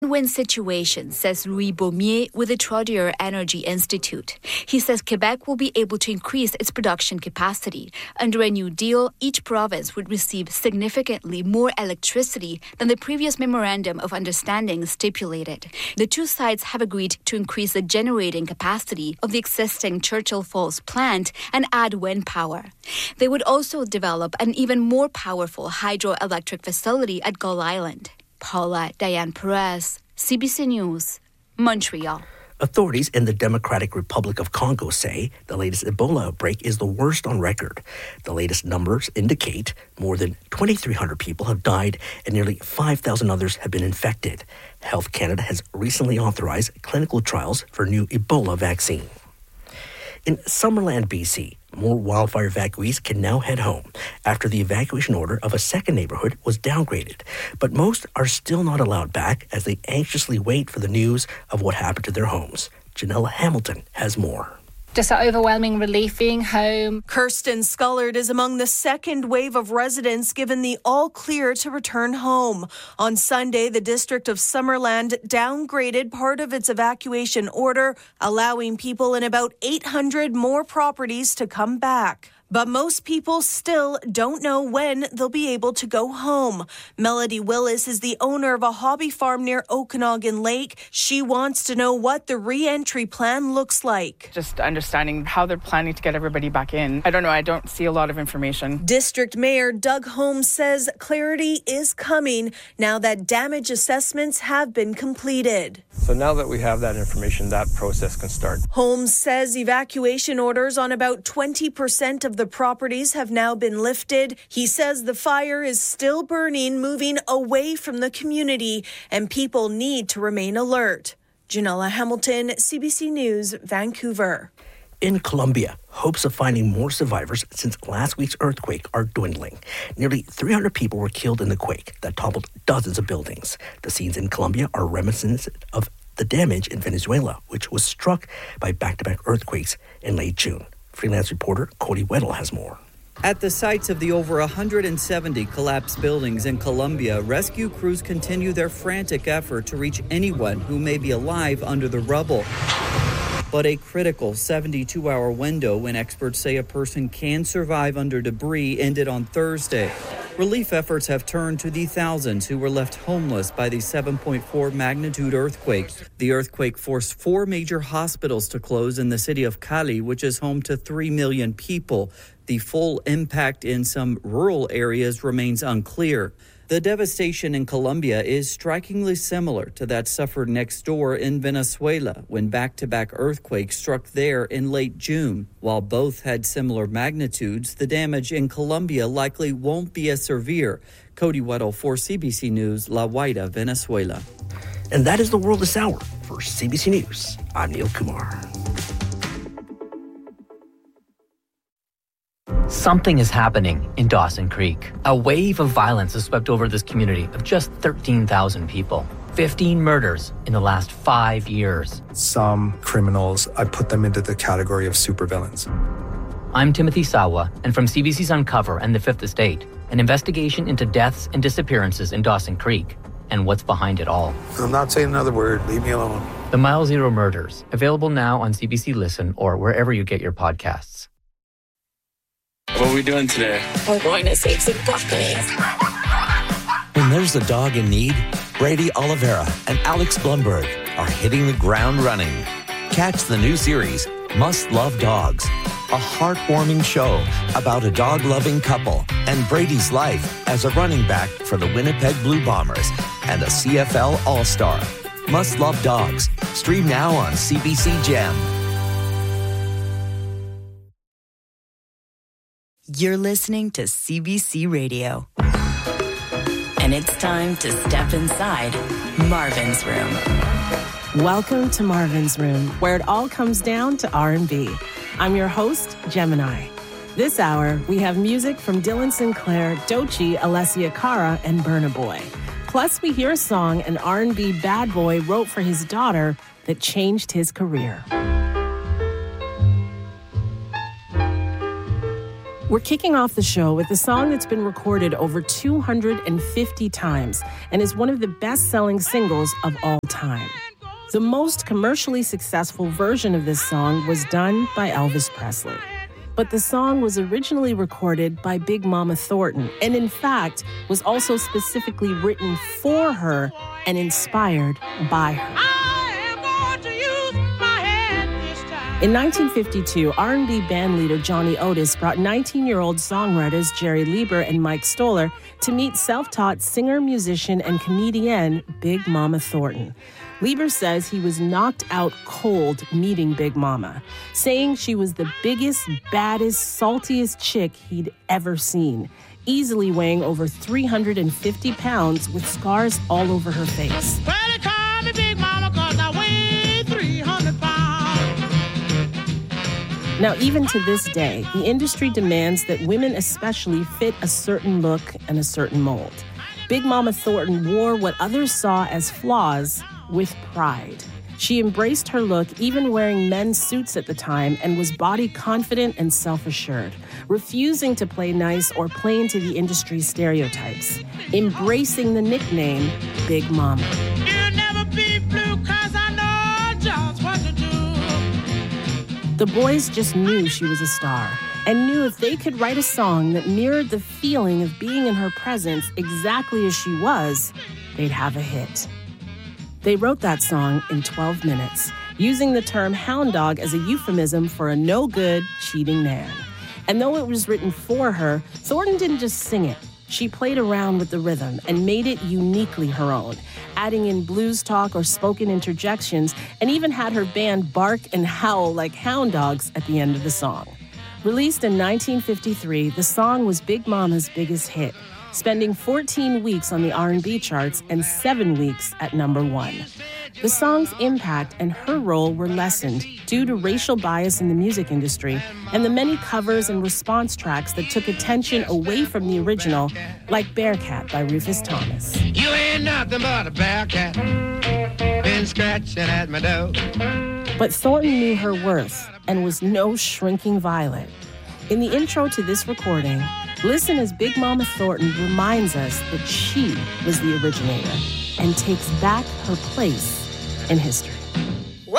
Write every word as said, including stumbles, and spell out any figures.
win-win situation, says Louis Baumier with the Traudier Energy Institute. He says Quebec will be able to increase its production capacity. Under a new deal, each province would receive significantly more electricity than the previous Memorandum of Understanding stipulated. The two sides have agreed to increase the generating capacity of the existing Churchill Falls plant and add wind power. They would also develop an even more powerful hydroelectric facility at Gull Island. Paula Diane Perez, C B C News, Montreal. Authorities in the Democratic Republic of Congo say the latest Ebola outbreak is the worst on record. The latest numbers indicate more than twenty-three hundred people have died and nearly five thousand others have been infected. Health Canada has recently authorized clinical trials for a new Ebola vaccine. In Summerland, B C, more wildfire evacuees can now head home after the evacuation order of a second neighborhood was downgraded. But most are still not allowed back as they anxiously wait for the news of what happened to their homes. Janella Hamilton has more. Just an overwhelming relief being home. Kirsten Scullard is among the second wave of residents given the all clear to return home. On Sunday, the District of Summerland downgraded part of its evacuation order, allowing people in about eight hundred more properties to come back. But most people still don't know when they'll be able to go home. Melody Willis is the owner of a hobby farm near Okanagan Lake. She wants to know what the re-entry plan looks like. Just understanding how they're planning to get everybody back in. I don't know, I don't see a lot of information. District Mayor Doug Holmes says clarity is coming now that damage assessments have been completed. So now that we have that information, that process can start. Holmes says evacuation orders on about twenty percent of the properties have now been lifted. He says the fire is still burning, moving away from the community, and people need to remain alert. Janella Hamilton, C B C News, Vancouver. In Colombia, hopes of finding more survivors since last week's earthquake are dwindling. Nearly three hundred people were killed in the quake that toppled dozens of buildings. The scenes in Colombia are reminiscent of the damage in Venezuela, which was struck by back-to-back earthquakes in late June. Freelance reporter Cody Weddle has more. At the sites of the over one hundred seventy collapsed buildings in Colombia, rescue crews continue their frantic effort to reach anyone who may be alive under the rubble. But a critical seventy-two hour window when experts say a person can survive under debris ended on Thursday. Relief efforts have turned to the thousands who were left homeless by the seven point four magnitude earthquake. The earthquake forced four major hospitals to close in the city of Cali, which is home to three million people. The full impact in some rural areas remains unclear. The devastation in Colombia is strikingly similar to that suffered next door in Venezuela when back-to-back earthquakes struck there in late June. While both had similar magnitudes, the damage in Colombia likely won't be as severe. Cody Weddle for C B C News, La Guaira, Venezuela. And that is the world this hour. For C B C News, I'm Neil Kumar. Something is happening in Dawson Creek. A wave of violence has swept over this community of just thirteen thousand people. fifteen murders in the last five years. Some criminals, I put them into the category of supervillains. I'm Timothy Sawa, and from C B C's Uncover and The Fifth Estate, an investigation into deaths and disappearances in Dawson Creek and what's behind it all. I'm not saying another word. Leave me alone. The Mile Zero Murders, available now on C B C Listen or wherever you get your podcasts. What are we doing today? We're going to save some puppies. When there's a dog in need, Brady Oliveira and Alex Blumberg are hitting the ground running. Catch the new series, Must Love Dogs, a heartwarming show about a dog-loving couple and Brady's life as a running back for the Winnipeg Blue Bombers and a C F L All-Star. Must Love Dogs. Stream now on C B C Gem. You're listening to C B C Radio. And it's time to step inside Marvin's Room. Welcome to Marvin's Room, where it all comes down to R and B. I'm your host, Gemini. This hour, we have music from Dylan Sinclair, Doechii, Alessia Cara, and Burna Boy. Plus, we hear a song an R and B bad boy wrote for his daughter that changed his career. We're kicking off the show with a song that's been recorded over two hundred fifty times and is one of the best-selling singles of all time. The most commercially successful version of this song was done by Elvis Presley. But the song was originally recorded by Big Mama Thornton, and in fact was also specifically written for her and inspired by her. In nineteen fifty-two, R and B bandleader Johnny Otis brought nineteen-year-old songwriters Jerry Lieber and Mike Stoller to meet self-taught singer, musician, and comedian Big Mama Thornton. Lieber says he was knocked out cold meeting Big Mama, saying she was the biggest, baddest, saltiest chick he'd ever seen, easily weighing over three hundred fifty pounds with scars all over her face. Well, they call me Big Mama 'cause I weigh three hundred pounds. Now, even to this day, the industry demands that women especially fit a certain look and a certain mold. Big Mama Thornton wore what others saw as flaws with pride. She embraced her look, even wearing men's suits at the time, and was body confident and self-assured, refusing to play nice or play into the industry's stereotypes, embracing the nickname Big Mama. You'll never be blue 'cause I know just what to do. The boys just knew she was a star and knew if they could write a song that mirrored the feeling of being in her presence exactly as she was, they'd have a hit. They wrote that song in twelve minutes, using the term hound dog as a euphemism for a no-good, cheating man. And though it was written for her, Thornton didn't just sing it. She played around with the rhythm and made it uniquely her own, adding in blues talk or spoken interjections, and even had her band bark and howl like hound dogs at the end of the song. Released in nineteen fifty-three, the song was Big Mama's biggest hit, spending fourteen weeks on the R and B charts and seven weeks at number one. The song's impact and her role were lessened due to racial bias in the music industry and the many covers and response tracks that took attention away from the original, like Bearcat by Rufus Thomas. You ain't nothing but a bearcat, been scratching at my door. But Thornton knew her worth and was no shrinking violet. In the intro to this recording, listen as Big Mama Thornton reminds us that she was the originator and takes back her place in history.